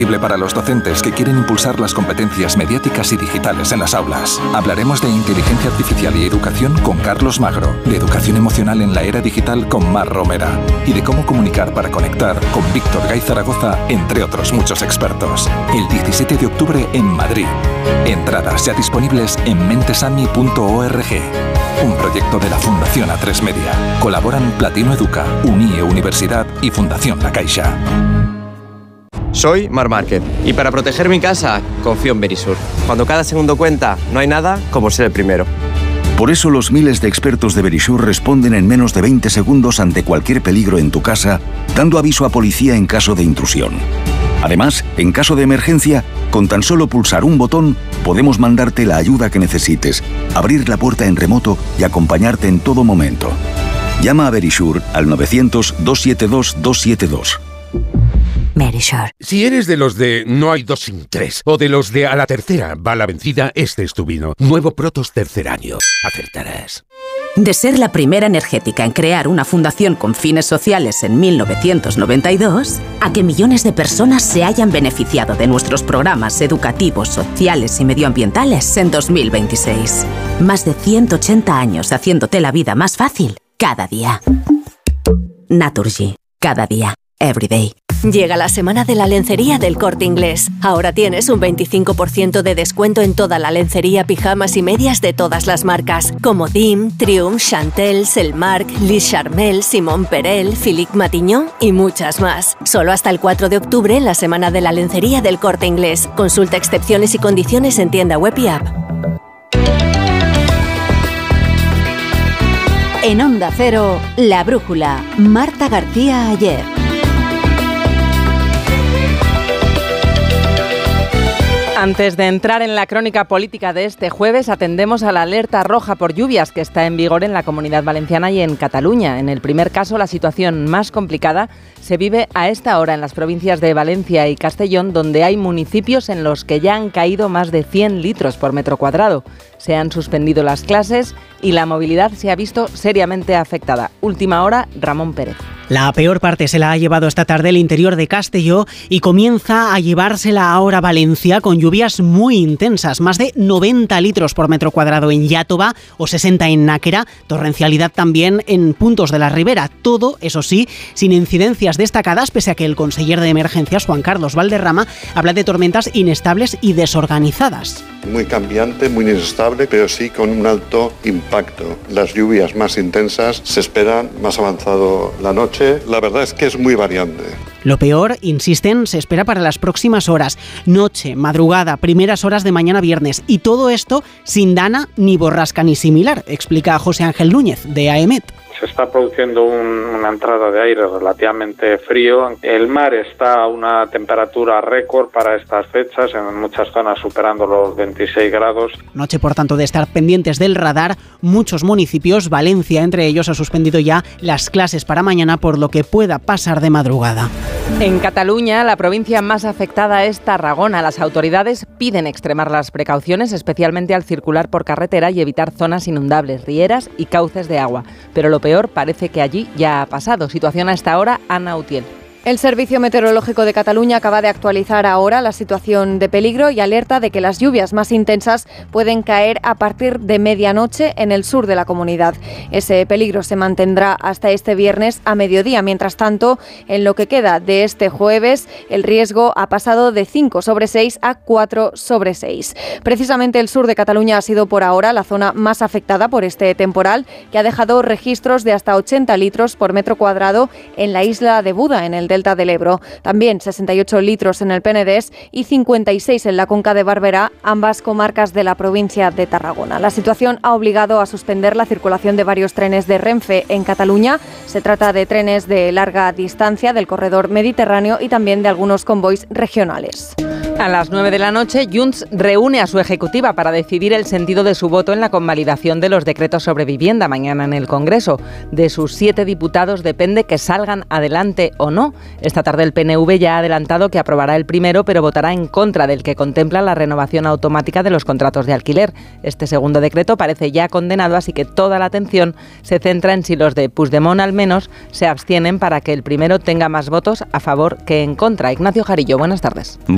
Para los docentes que quieren impulsar las competencias mediáticas y digitales en las aulas. Hablaremos de inteligencia artificial y educación con Carlos Magro, de educación emocional en la era digital con Mar Romera y de cómo comunicar para conectar con Víctor Gay Zaragoza, entre otros muchos expertos. El 17 de octubre en Madrid. Entradas ya disponibles en mentesami.org. Un proyecto de la Fundación A3 Media. Colaboran Platino Educa, UNIE Universidad y Fundación La Caixa. Soy Marc Márquez y para proteger mi casa confío en Verisur. Cuando cada segundo cuenta, no hay nada como ser el primero. Por eso los miles de expertos de Verisur responden en menos de 20 segundos ante cualquier peligro en tu casa, dando aviso a policía en caso de intrusión. Además, en caso de emergencia, con tan solo pulsar un botón, podemos mandarte la ayuda que necesites, abrir la puerta en remoto y acompañarte en todo momento. Llama a Verisur al 900-272-272. Verisur. Si eres de los de no hay 2 sin 3 o de los de a la tercera va la vencida, este es tu vino. Nuevo Protos tercer año. Acertarás. De ser la primera energética en crear una fundación con fines sociales en 1992, a que millones de personas se hayan beneficiado de nuestros programas educativos, sociales y medioambientales en 2026. Más de 180 años haciéndote la vida más fácil cada día. Naturgy. Cada día. Every day. Llega la semana de la lencería del Corte Inglés. Ahora tienes un 25% de descuento en toda la lencería, pijamas y medias de todas las marcas, como Dim, Triumph, Chantel, Selmark, Lis Charmel, Simon Perel, Philippe Matignon y muchas más. Solo hasta el 4 de octubre en la semana de la lencería del Corte Inglés. Consulta excepciones y condiciones en tienda web y app. En Onda Cero, La Brújula, Marta García Ayer. Antes de entrar en la crónica política de este jueves, atendemos a la alerta roja por lluvias que está en vigor en la Comunidad Valenciana y en Cataluña. En el primer caso, la situación más complicada se vive a esta hora en las provincias de Valencia y Castellón, donde hay municipios en los que ya han caído más de 100 litros por metro cuadrado. Se han suspendido las clases y la movilidad se ha visto seriamente afectada. Última hora, Ramón Pérez. La peor parte se la ha llevado esta tarde el interior de Castelló y comienza a llevársela ahora Valencia con lluvias muy intensas, más de 90 litros por metro cuadrado en Iàtova o 60 en Náquera, torrencialidad también en puntos de la Ribera. Todo, eso sí, sin incidencias destacadas, pese a que el conseller de Emergencias, Juan Carlos Valderrama, habla de tormentas inestables y desorganizadas. Muy cambiante, muy inestable, pero sí con un alto impacto. Las lluvias más intensas se esperan más avanzado la noche. La verdad es que es muy variante. Lo peor, insisten, se espera para las próximas horas, noche, madrugada, primeras horas de mañana viernes, y todo esto sin dana, ni borrasca ni similar, explica José Ángel Núñez, de AEMET. Se está produciendo una entrada de aire relativamente frío. El mar está a una temperatura récord para estas fechas, en muchas zonas superando los 26 grados. Noche, por tanto, de estar pendientes del radar. Muchos municipios, Valencia entre ellos, ha suspendido ya las clases para mañana por lo que pueda pasar de madrugada. En Cataluña, la provincia más afectada es Tarragona. Las autoridades piden extremar las precauciones, especialmente al circular por carretera y evitar zonas inundables, rieras y cauces de agua. Pero lo peor parece que allí ya ha pasado. Situación hasta ahora, Ana Utiel. El Servicio Meteorológico de Cataluña acaba de actualizar ahora la situación de peligro y alerta de que las lluvias más intensas pueden caer a partir de medianoche en el sur de la comunidad. Ese peligro se mantendrá hasta este viernes a mediodía. Mientras tanto, en lo que queda de este jueves, el riesgo ha pasado de 5/6 a 4/6. Precisamente el sur de Cataluña ha sido por ahora la zona más afectada por este temporal, que ha dejado registros de hasta 80 litros por metro cuadrado en la isla de Buda, en el delta del Ebro. También 68 litros en el Penedés y 56 en la Conca de Barberá, ambas comarcas de la provincia de Tarragona. La situación ha obligado a suspender la circulación de varios trenes de Renfe en Cataluña. Se trata de trenes de larga distancia del corredor mediterráneo y también de algunos convoys regionales. A las 9 de la noche, Junts reúne a su ejecutiva para decidir el sentido de su voto en la convalidación de los decretos sobre vivienda mañana en el Congreso. De sus 7 diputados depende que salgan adelante o no. Esta tarde el PNV ya ha adelantado que aprobará el primero, pero votará en contra del que contempla la renovación automática de los contratos de alquiler. Este segundo decreto parece ya condenado, así que toda la atención se centra en si los de Puigdemont al menos se abstienen para que el primero tenga más votos a favor que en contra. Ignacio Jarillo, buenas tardes.